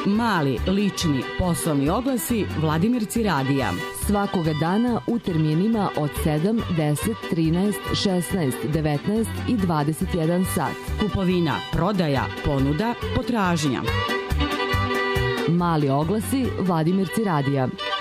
mali, lični, poslovni oglasi Vladimirci radija. Svakoga dana u terminima od 7, 10, 13, 16, 19 i 21 sat. Kupovina, prodaja, ponuda, potražnja. Mali oglasi Vladimirci radija.